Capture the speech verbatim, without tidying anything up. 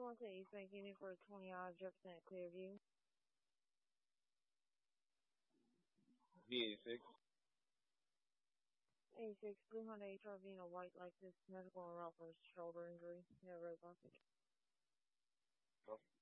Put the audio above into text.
one to East Bank Union for twenty hours, Jefferson at Clearview. V eighty-six. eighty-six, Blue Honda H R V in a white Lexus, medical and route for shoulder injury. Yeah, road blockage. Oh.